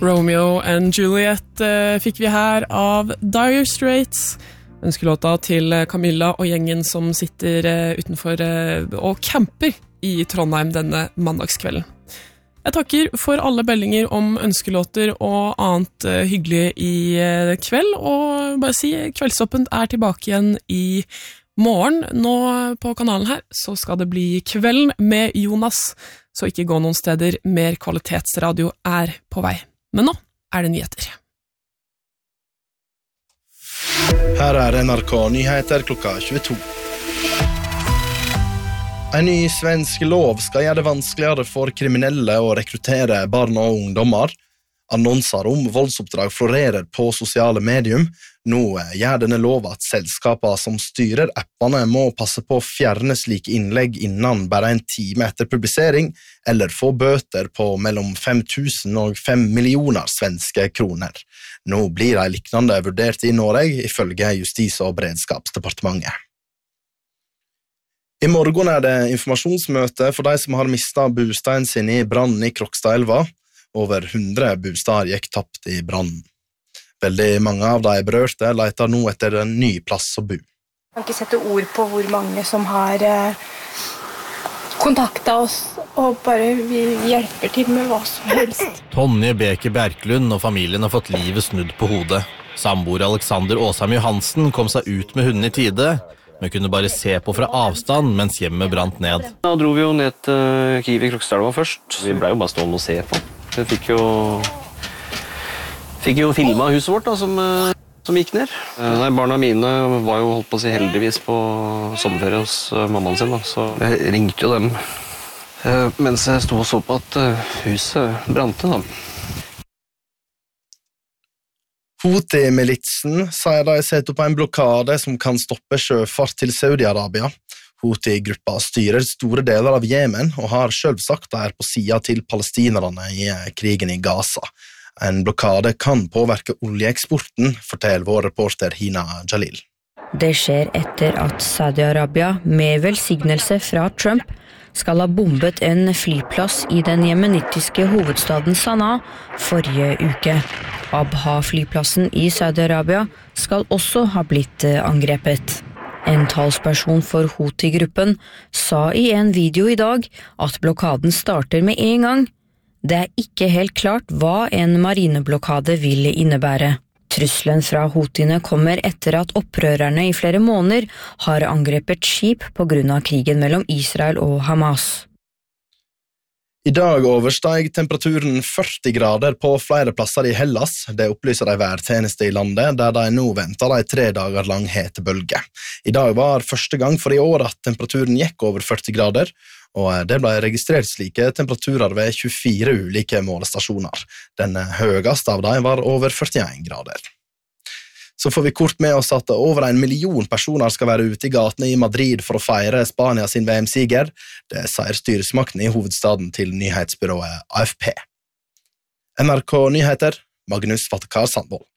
Romeo and Juliet fikk vi her av Dire Straits. Ønskelåta til Camilla og gjengen som sitter utenfor og camper i Trondheim denne mandagskvelden. Jeg takker for alle bellinger om ønskelåter og annet hyggelig i kveld, og bare si Kveldsåpent tilbake igjen i morgen. Nå på kanalen her så skal det bli Kvelden med Jonas, så ikke gå noen steder, mer kvalitetsradio på vei. Men nå det nyheter. Her NRK Nyheter klokka 22. En ny svensk lov skal gjøre det vanskeligere for kriminelle å rekruttere barn og ungdommer. Annonser om voldsoppdrag florerer på sosiale medium. Nå gjør denne lov at selskaper som styrer appene må passe på å fjerne slike innlegg innen bare en time etter publisering, eller få bøter på mellom 5 000 og 5 millioner svenske kroner. Nå blir de liknande vurdert i Norge, ifølge Justis- og beredskapsdepartementet. I morgen det informasjonsmøte for de som har mistet bostaden sin i brannen i Krokstadelva. Over 100 bostader gikk tapt i brannen. Veldig mange av de berørte leter nå etter en ny plass å bo. Jeg kan ikke sette ord på hvor mange som har kontaktet oss, og bare vi hjelper til med hva som helst. Tonje Beke Bjerklund og familien har fått livet snudd på hodet. Samboer Alexander Åsheim Johansen kom seg ut med hunden i tide, men kunne bare se på fra avstand mens hjemmet brant ned. Da dro vi jo ned til Kiwi Krokstadelva først. Vi ble jo bare stående og se på. Vi fikk jo filmet huset vårt da, som gikk ned. Barna mine var jo holdt på å si heldigvis på sommerferie hos mammaen sin, da. Så jeg ringte jo dem mens jeg stod og så på at huset brante. Da. Houthi-militsen sier de setter på en blokade som kan stoppe sjøfart til Saudi-Arabia. Houthi-gruppa styrer store deler av Jemen og har selv sagt de på siden til palestinerne i krigen i Gaza. En blokade kan påvirke oljeeksporten, forteller vår reporter Hina Jalil. Det skjer etter at Saudi-Arabia, med velsignelse fra Trump, skal ha bombet en flyplass i den jemenittiske hovedstaden Sanaa forrige uke. Abha-flyplassen i Saudi-Arabia skal også ha blitt angrepet. En talsperson for Houthi-gruppen sa i en video i dag at blokaden starter med en gang. Det ikke helt klart hva en marineblokade vil innebære. Trusselen fra Houthiene kommer etter at opprørerne i flere måneder har angrepet skip på grunn av krigen mellom Israel og Hamas. I dag oversteg temperaturen 40 grader på flere plasser i Hellas. Det opplyser de værtjeneste i landet, der de nå venter en 3 dager lang hetebølge. I dag var første gang for i år at temperaturen gikk over 40 grader, og det ble registrert slike temperaturer ved 24 ulike målestasjoner. Den høyeste av dem var over 41 grader. Så får vi kort med oss at over 1 million personer skal være ute i gatene i Madrid for å feire Spania sin VM-siger. Det sier styresmakten i hovedstaden til nyhetsbyrået AFP. NRK Nyheter, Magnus Fattekar Sandvold.